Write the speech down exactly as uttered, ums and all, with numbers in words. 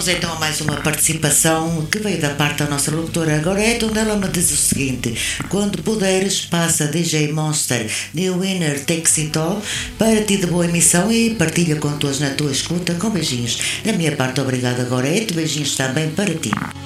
Vamos então a mais uma participação que veio da parte da nossa locutora Gorete, onde ela me diz o seguinte: quando puderes, passa D J Monster, New Winner Takes It All, para ti de boa emissão e partilha com todos na tua escuta, com beijinhos. Da minha parte, obrigada Gorete, beijinhos também para ti.